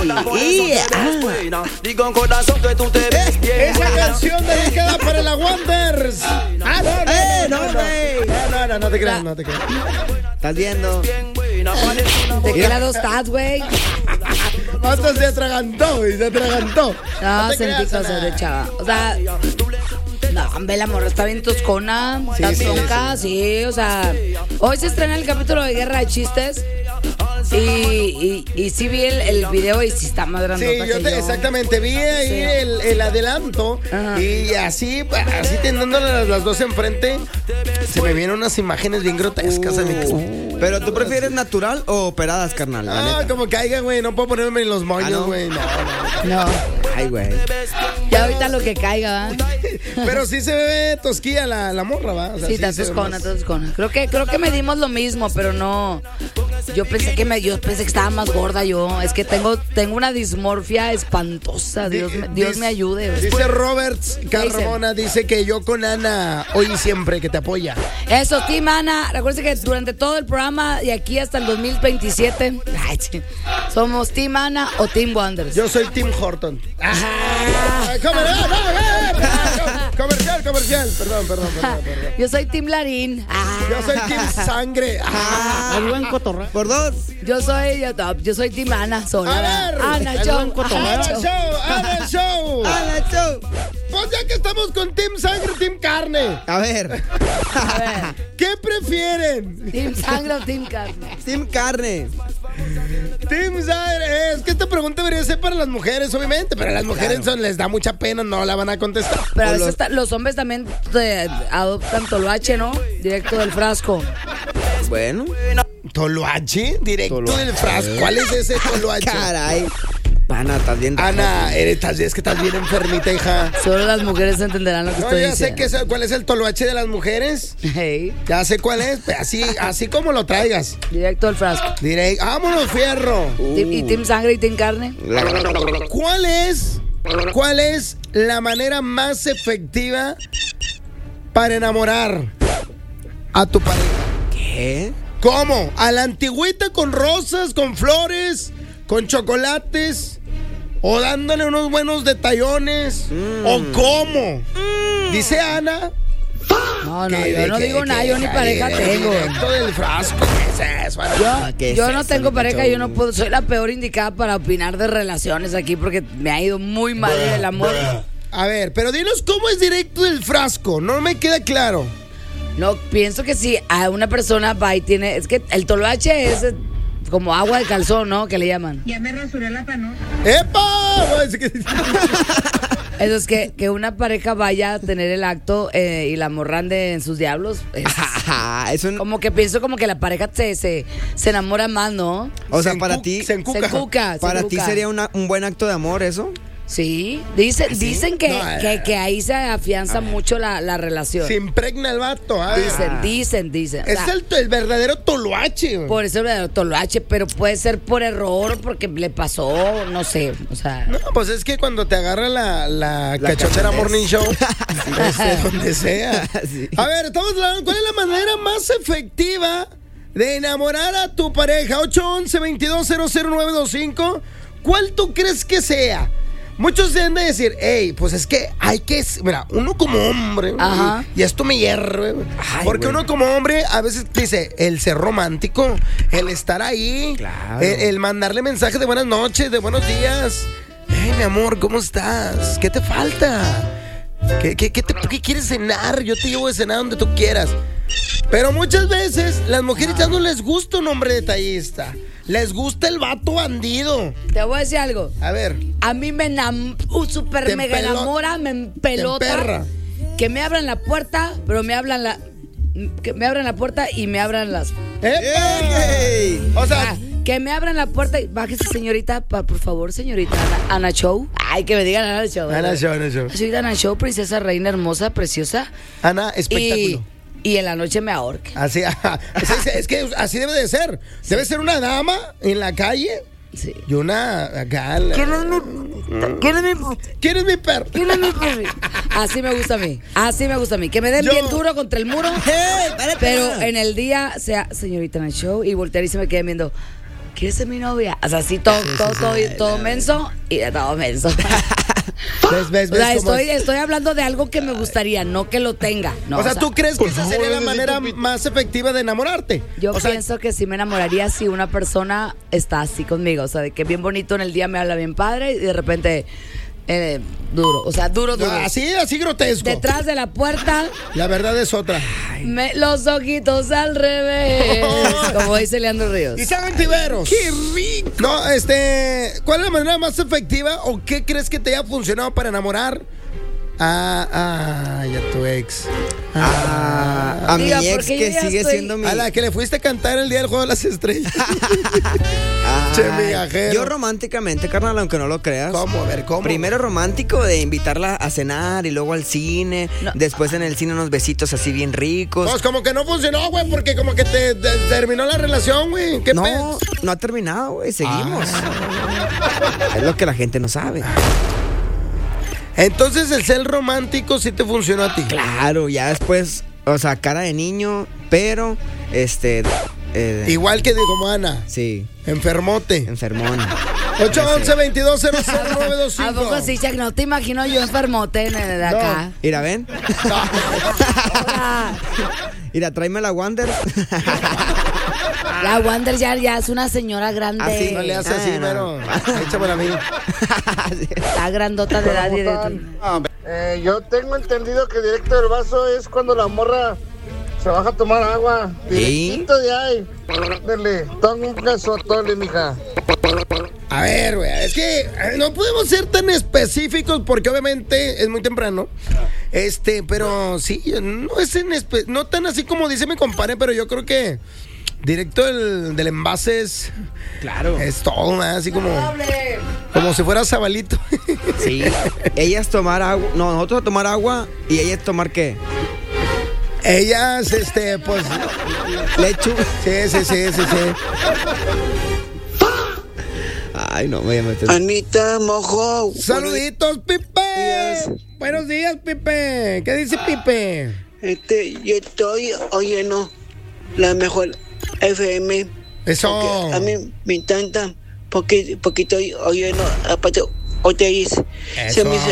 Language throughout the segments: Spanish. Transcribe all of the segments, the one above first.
Esa canción dedicada para la Wonders. No te creas. ¿Estás viendo? ¿De qué lado estás, güey? Hasta se atragantó. No, te sentí creas, cosas Ana. de chava. O sea, no, hombre, la morra está bien toscona, está tronca, sí, o sea. Hoy se estrena el capítulo de Guerra de Chistes. Y sí vi el video y sí está más grandota que yo. Exactamente, vi ahí el adelanto. Ajá. Y así teniendo las dos enfrente, se me vienen unas imágenes bien grotescas. ¿Pero tú prefieres natural o operadas, carnal? La No, neta. como caiga, güey, no puedo ponerme en los moños, ¿no? güey. No, Ay, güey. ya ahorita lo que caiga, ¿va? Pero sí se ve tosquilla la morra, ¿va? O sea, Sí, está se ve toscona, más- toscona. Creo que medimos lo mismo, pero no. Yo pensé que estaba más gorda yo. Es que tengo una dismorfia espantosa. Dios me ayude. Güey. Dice Roberts Carmona, dice que yo con Ana hoy y siempre que te apoya. Eso, Team Ana. Recuerden que durante todo el programa y aquí hasta el 2027 somos Team Ana o Team Wonders. Yo soy Tim Horton. Comercial. Perdón. Yo soy Team Larín. Yo soy Team Sangre. El buen cotorreo. Por dos. Yo soy Team Ana sola. A ver. Ana El Show. buen cotorreo. Ana Show. ¡Hala, show! Pues ya que estamos con Team Sangre, Team Carne, A ver. A ver, ¿qué prefieren? Team Sangre o Team Carne. Team Carne. Team Sangre, es que esta pregunta debería ser para las mujeres, obviamente, pero a las mujeres les da mucha pena, no la van a contestar. Pero a O veces los hombres también adoptan toloache, ¿no? Directo del frasco. Bueno. ¿Toloache? Directo Toloache. del frasco. ¿Cuál es ese toloache? Caray. Ana, estás bien. Ana, es que estás bien enfermita, hija. Solo las mujeres entenderán lo que No, estoy ya sé diciendo. cuál es el toloache de las mujeres. Hey, Ya sé cuál es, pues, así como lo traigas. directo del frasco. Diré, vámonos, fierro. ¿Y Team Sangre y Team Carne? ¿Cuál es la manera más efectiva para enamorar a tu pareja? ¿Qué? ¿Cómo? ¿A la antigüita con rosas, con flores, con chocolates? ¿O dándole unos buenos detallones? ¿O cómo? Dice Ana. No, yo no digo nada, yo ni pareja tengo. Directo del frasco. ¿Qué es eso, Ana? Yo no tengo pareja, yo no puedo, soy la peor indicada para opinar de relaciones aquí porque me ha ido muy mal en el amor. A ver, pero dinos cómo es directo del frasco. No me queda claro. No, pienso que si a una persona va y tiene, es que el toloache es como agua de calzón, ¿no? Que le llaman. Ya me rasuré la panocha. ¡Epa! Eso es que una pareja vaya a tener el acto y la morra ande en sus diablos. Es un... Como que pienso como que la pareja se enamora más, ¿no? O sea, para ti... Se encuca. ¿Para ti sería un buen acto de amor eso? Sí, dicen que, No, que ahí se afianza mucho la relación. Se impregna el vato. Dicen. O Es sea, el verdadero toloache. Güey. por eso el verdadero toloache, pero puede ser por error, porque le pasó, no sé, o sea. No, pues es que cuando te agarra la cachotera cachondez. Morning Show, donde sea. Sí. A ver, estamos hablando, ¿cuál es la manera más efectiva de enamorar a tu pareja? 811-2200-925. ¿Cuál tú crees que sea? Muchos deben de decir, hey, pues es que hay que... Mira, uno como hombre, Ajá. y esto me hierve, Ay, porque güey. uno como hombre a veces dice, el ser romántico, el estar ahí, Claro. el mandarle mensajes de buenas noches, de buenos días. Hey, mi amor, ¿cómo estás? ¿Qué te falta? ¿Qué quieres cenar? Yo te llevo de cenar donde tú quieras. Pero muchas veces las mujeres ya no les gusta un hombre detallista. Les gusta el vato bandido. Te voy a decir algo. A ver. A mí me super Te mega empelo- enamora, me empelota. te emperra. Que me abran la puerta, pero que me abran la puerta y me abran las... ¡Ey! O sea, que me abran la puerta y bájese, señorita, por favor, señorita Ana Show. Ay, que me digan Ana Show. Ana Show, Ana Show. Soy Ana Show, princesa, reina, hermosa, preciosa. Ana, espectáculo. Y en la noche me ahorque. Así, es que así debe de ser. Debe ser una dama en la calle Sí. y una acá. ¿Quién es mi ¿Quién es mi perro? ¿Quién es mi perro? Así me gusta a mí. Así me gusta a mí. Que me den Yo- bien duro contra el muro. Pero en el día sea señorita Ana Show y voltear y se me queden viendo. ¿quieres ser mi novia? O sea, así todo menso y de todo menso. ¿Ves? O sea, cómo estoy hablando de algo que me gustaría, no que lo tenga. No, o sea, ¿tú crees que esa sería la manera más efectiva de enamorarte? Yo pienso que sí me enamoraría si una persona está así conmigo. O sea, de que bien bonito en el día me habla bien padre y de repente duro. O sea, duro. Así grotesco. Detrás de la puerta. La verdad es otra. Los ojitos al revés. Como dice Leandro Ríos. Y saben tiberos. ¡Qué rico! No, ¿cuál es la manera más efectiva o qué crees que te haya funcionado para enamorar a tu ex? A mi ex que sigue siendo mi... A la que le fuiste a cantar el día del Juego de las Estrellas. Che, migajero. Yo románticamente, carnal, aunque no lo creas. ¿Cómo? A ver, ¿cómo? Primero romántico de invitarla a cenar y luego al cine. No. Después en el cine unos besitos así bien ricos. Pues como que no funcionó, güey, porque como que te terminó la relación, güey. No ha terminado, güey, seguimos. Es lo que la gente no sabe. Entonces el ser romántico sí te funcionó a ti. Claro, ya después, o sea, cara de niño, pero igual que como Ana. Sí. Enfermote. Enfermón. 811-2200-925. ¿A poco sí, Chuck? No te imagino yo enfermote de acá. No. Mira, ven. Mira, tráeme la Wander. La Wander ya es una señora grande. Así no le hace así, pero échamela a mí. Está grandota de edad. Yo tengo entendido que directo del vaso es cuando la morra se baja a tomar agua. Directito de ahí. Dale, toma un casotole, mija. A ver, güey, es que no podemos ser tan específicos porque obviamente es muy temprano. Pero sí, no es no tan así como dice mi compadre, pero yo creo que directo del envase es... Claro. Es todo, ¿no? Así como si fuera Zabalito. Sí. Ellas tomar agua. No, nosotros a tomar agua y ellas tomar ¿qué? Ellas, pues... Lechu. Sí. Ay, no, me voy a meter. Anita, mojo. Saluditos, Pipe. Buenos días, Pipe. ¿Qué dice Pipe? Yo estoy oyendo la mejor FM. Eso. A mí me encanta porque estoy oyendo aparte ustedes. Se me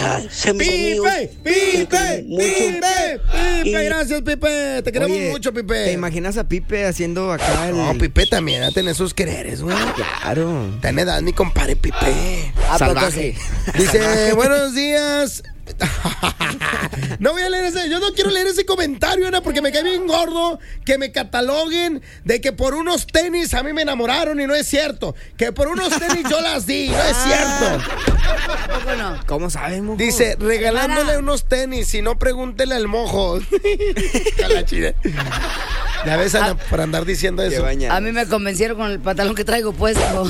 Pipe, gracias, Pipe. Te queremos mucho, Pipe. ¿Te imaginas a Pipe haciendo acá el... No, Pipe también va a tener sus quereres, güey. Claro. Ten edad, mi compadre Pipe. Salvaje. Dice, buenos días. No voy a leer yo no quiero leer ese comentario, Ana, porque me cae bien gordo que me cataloguen de que por unos tenis a mí me enamoraron y no es cierto. Que por unos tenis yo las di, no es cierto. ¿Cómo no? ¿Cómo sabemos? Dice, regalándole unos tenis, si no pregúntele al mojo. La chida. Ya ves, Ana, por andar diciendo eso. A mí me convencieron con el pantalón que traigo puesto.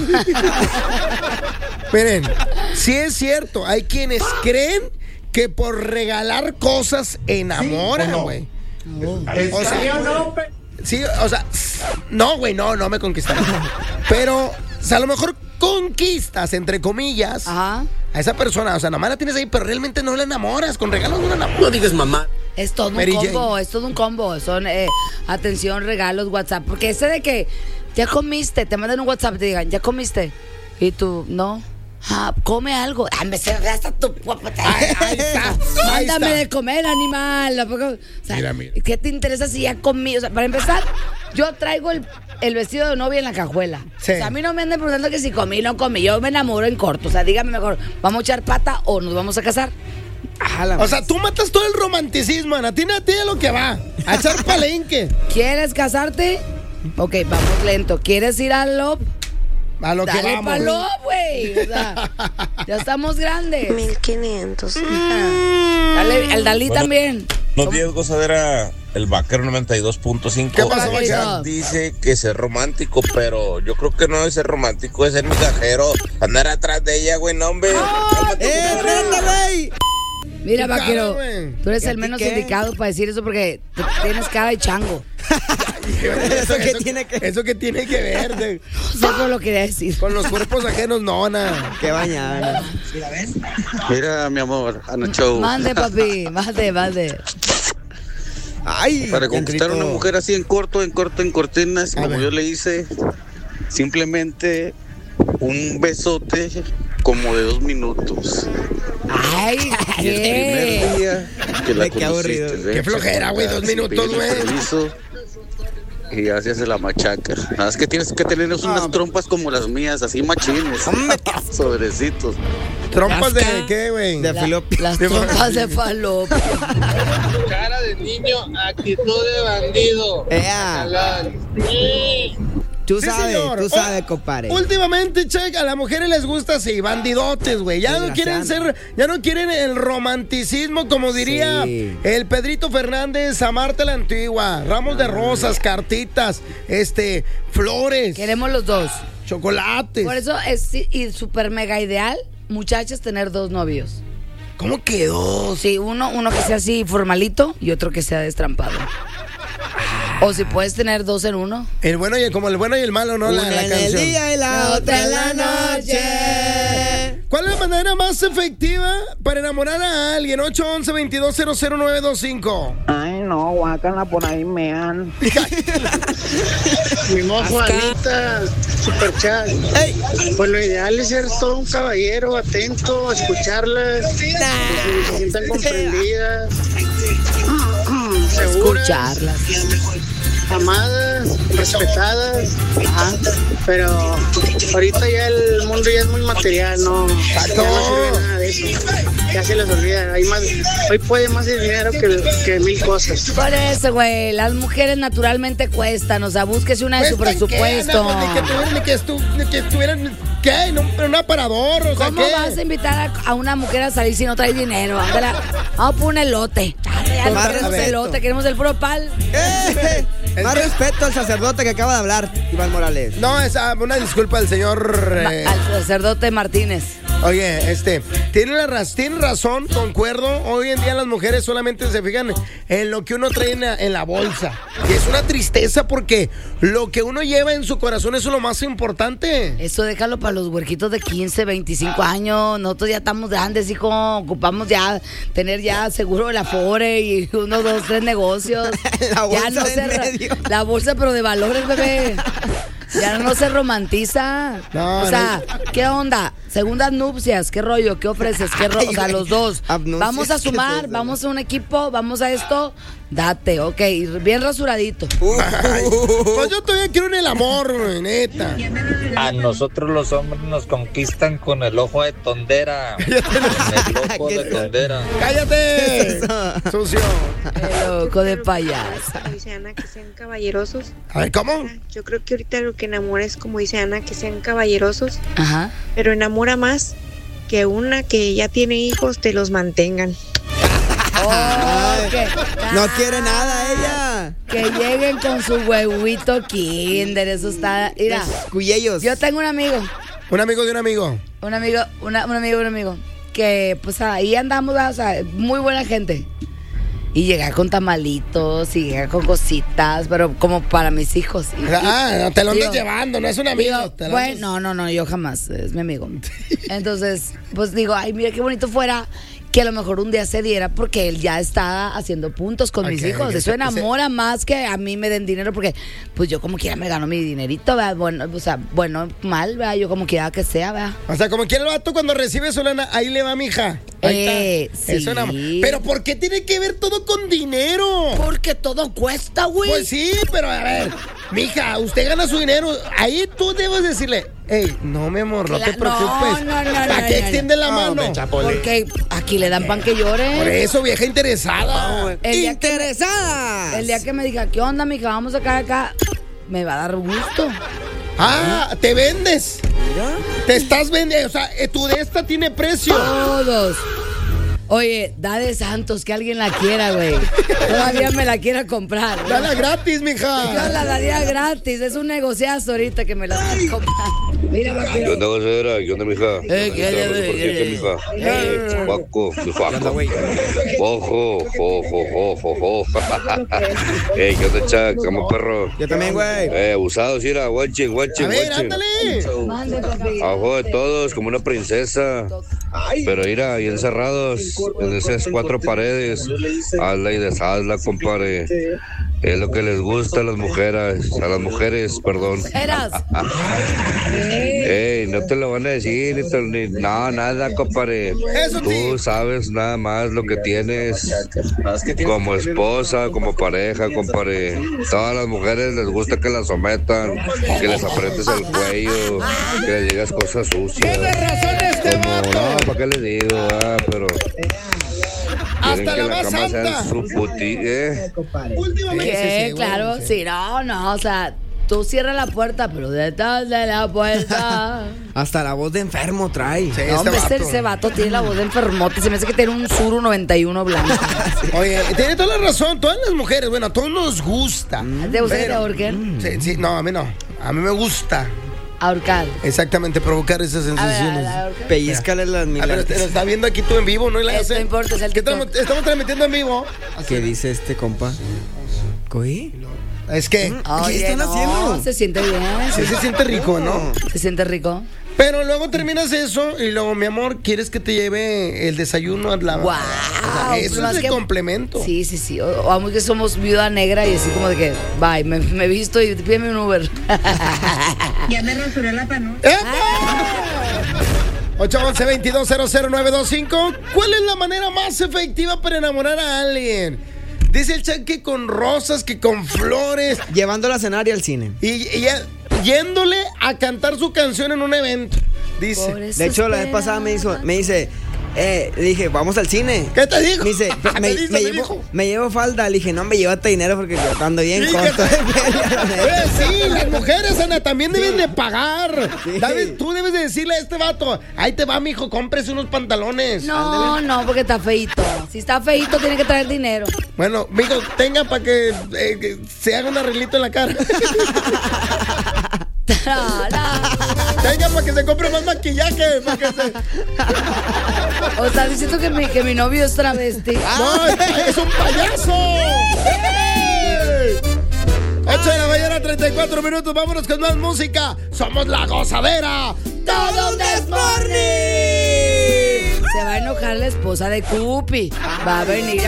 Miren, sí es cierto, hay quienes creen que por regalar cosas enamoran, güey. O sea, no, güey, no me conquistaron. Pero, o sea, a lo mejor conquistas, entre comillas, a esa persona. O sea, nomás la tienes ahí, pero realmente no la enamoras. Con regalos no la enamoras. No digas mamá. Es todo un combo, Son atención, regalos, WhatsApp. Porque ese de que ya comiste, te mandan un WhatsApp y te digan, ya comiste. Y tú, no. Come algo. Me se hasta tu ahí está. Mándame de comer, animal. O sea, mira. ¿Qué te interesa si ya comí? O sea, para empezar, yo traigo el vestido de novia en la cajuela. Sí. O sea, a mí no me anden preguntando que si comí o no comí. Yo me enamoro en corto. O sea, dígame mejor, ¿vamos a echar pata o nos vamos a casar? O sea, tú matas todo el romanticismo, Ana. Tiene lo que va. A echar palenque. ¿Quieres casarte? Ok, vamos lento. ¿Quieres ir al Love? A lo dale que vamos. Palo, güey. O sea, ya estamos grandes. 1500. Dale, el Dalí también. No tienes gozadera. El Vaquero 92.5. ¿Qué pasó, dice que es romántico, pero yo creo que no es ser romántico, es ser migajero. Andar atrás de ella, güey, no, hombre. Güey! Mira, Vaquero, tú eres el ¿Y menos qué? indicado para decir eso porque tienes cara de chango. ¿Eso qué tiene que ver? No sé por lo que quería decir. Con los cuerpos ajenos, no, Ana. Qué bañada. Mira, mi amor, Ana Show. Mande, papi, mande. Ay, Para conquistar a una mujer así en cortinas, como yo le hice, Simplemente un besote como de 2 minutos. Ay, Y el primer día que la Qué aburrido. conociste, Qué flojera, güey, 2 minutos, güey. Y ya se hace la machaca. Nada más que tienes que tener unas trompas como las mías, así machines. Sobrecitos. ¿Trompas de qué, güey? De falopio. Las trompas de falopio. Cara de niño, actitud de bandido. Tú Sí, sabes, señor. tú sabes, compadre. Últimamente, che, a las mujeres les gusta así, bandidotes, güey. Ya no quieren ya no quieren el romanticismo, como diría el Pedrito Fernández, amarte la antigua, ramos de rosas, cartitas, flores. Queremos los dos. Chocolates. Por eso es y súper mega ideal, muchachas, tener 2 novios. ¿Cómo quedó? Sí, uno que sea así formalito y otro que sea destrampado. O si puedes tener 2 en uno. Como el bueno y el malo, ¿no? Una La en canción. el día y la otra en la noche. ¿Cuál es la manera más efectiva para enamorar a alguien? 811-2200-925. Ay, no, guácala, por ahí mean. Mi mojo, Anita, super chat. Pues lo ideal es ser todo un caballero, atento, escucharlas, que se sientan comprendidas, seguras, Escucharlas. amadas, respetadas. Ajá. Pero ahorita ya el mundo ya es muy material, no sirve nada de eso. Ya se les olvida. Hoy puede más el dinero que 1000 cosas. Por eso, güey, las mujeres naturalmente cuestan, o sea, búsquese una de su presupuesto. Ni que estuvieran, ¿qué? No, pero un aparador, o sea, ¿Cómo ¿qué? vas a invitar a una mujer a salir si no traes dinero? Ándala, vamos por un elote. Ya no queremos elote, queremos el puro pal. Más respeto al sacerdote que acaba de hablar, Iván Morales. No, una disculpa al señor. Al sacerdote Martínez. Oye, tiene razón, concuerdo. Hoy en día las mujeres solamente se fijan en lo que uno trae en la bolsa. Y es una tristeza porque lo que uno lleva en su corazón es lo más importante. Eso déjalo para los huerquitos de 15, 25 años. Nosotros ya estamos grandes, hijo. Ocupamos ya tener ya seguro el Afore y 1, 2, 3 negocios. La bolsa ya no del medio. La bolsa, pero de valores, bebé. Ya no se romantiza. No, o sea, ¿qué onda? Segundas nupcias, ¿qué rollo? ¿Qué ofreces? O sea, los dos. Abnuncias, Vamos a sumar, ¿qué es eso? vamos a un equipo, vamos a esto. Date, ok, bien rasuradito. Ay, pues yo todavía quiero en el amor, güey, neta. A nosotros los hombres nos conquistan con el ojo de tondera. Con el ojo de tondera. ¡Cállate! Sucio. El loco de payaso. Como dice Ana, que sean caballerosos. A ver, ¿cómo? Yo creo que ahorita lo que enamora es, como dice Ana, que sean caballerosos, Ajá. pero enamora más que una que ya tiene hijos te los mantengan. No quiere nada ella. Que lleguen con su huevito Kinder, eso está. Mira, Cuyellos. yo tengo un amigo. Un amigo de un amigo. Un amigo. Que pues ahí andamos, o sea, muy buena gente. Y llega con tamalitos y llega con cositas, pero como para mis hijos. No te lo andas Digo, llevando, no es un amigo. Digo, te lo bueno, andas- no, yo jamás, es mi amigo. Entonces, pues digo, ay, mira qué bonito fuera que a lo mejor un día se diera porque él ya está haciendo puntos con mis Ok, hijos. ok, Eso enamora más que a mí me den dinero porque pues yo como quiera me gano mi dinerito, ¿verdad? Bueno, o sea, bueno, mal, ¿verdad? Yo como quiera que sea, ¿verdad? O sea, como quiere el vato cuando recibe su lana, ahí le va, mija. Ahí está. Sí. Eso enamora. Pero ¿por qué tiene que ver todo con dinero? Porque todo cuesta, güey. Pues sí, pero a ver, mija, usted gana su dinero. Ahí tú debes decirle, hey, no, mi amor, no te preocupes. No, ¿Para qué extiende la mano? Porque aquí le dan pan que llore. Por eso, vieja interesada. ¡Interesada! El día que me diga, ¿qué onda, mija? Vamos a caer acá. Me va a dar gusto. Te vendes. Te estás vendiendo. O sea, tu de esta tiene precio. Todos. Oye, da de Santos, que alguien la quiera, güey. Todavía me la quiera comprar. Dala gratis, mija. Yo la daría gratis. Es un negociazo ahorita que me la van a comprar. Mira, ¿Qué onda, vocera? ¿Qué onda, mija? ¿Qué mija? Chamaco, chufaco. Ojo. ¿Qué onda, Chac? ¿Cómo, perro? Yo también, güey. Abusados, mira, guachen. A ver, ándale. Abajo de todos, como una princesa. Pero mira, ahí encerrados en esas 4 paredes. Hazla y deshazla, compadre. Es lo que les gusta a las mujeres, perdón. Eras. Ey, no te lo van a decir, no, nada, compadre. Tú sabes nada más lo que tienes como esposa, como pareja, compadre. Todas las mujeres les gusta que las sometan, que les apretes el cuello, que les digas cosas sucias. No, ¿para qué les digo? Pero... Hasta la más cama santa. Su Últimamente. Sí, claro, sí, no, o sea, tú cierras la puerta, pero detrás de la puerta. Hasta la voz de enfermo trae. Sí, No, hombre, ese vato tiene la voz de enfermote. Se me hace que tiene un Suru 91 blanco. Oye, tiene toda la razón. Todas las mujeres, bueno, a todos nos gusta. ¿Te gusta que te ahorquen? Sí, no, a mí no. A mí me gusta. Ahorcar. Exactamente, provocar esas sensaciones. Pellizcale las A ver, milanes. lo está viendo aquí tú en vivo, ¿no? Esto no importa, es el ¿Qué TikTok. estamos transmitiendo en vivo? ¿Qué dice este compa? ¿Coí? Es que... Oye, ¿Qué están no, haciendo? se siente bien. Sí, se siente rico, ¿no? Se siente rico. Pero luego terminas eso y luego, mi amor, ¿quieres que te lleve el desayuno a la... Wow. O sea, eso es el complemento. Sí. O a muy que somos viuda negra y así como de que, bye, me visto y pídeme un Uber. Ya me rasuré la panocha. 811-2200-925. ¿Cuál es la manera más efectiva para enamorar a alguien? Dice el chat que con rosas, que con flores. Llevándola a cenar y al cine. Y yéndole a cantar su canción en un evento. Dice. De hecho, la vez pasada me dice, le dije, vamos al cine. ¿Qué te dijo? Me dice, me llevo falda. Le dije, no, me llévate dinero porque yo ando bien corto. Sí, las mujeres, Ana, también deben de pagar. Sí. Tú debes de decirle a este vato, ahí te va, mijo, cómprese unos pantalones. No, porque está feito. Si está feito, tiene que traer dinero. Bueno, mijo, tenga para que se haga un arreglito en la cara. Tenga para que se compre más maquillaje. O sea, diciendo que mi novio es travesti. ¡No, es un payaso! 8 de la mañana, 34 minutos. Vámonos con más música. Somos La Gozadera. ¡Todo un desmorning! Se va a enojar la esposa de Cupi. Va a venir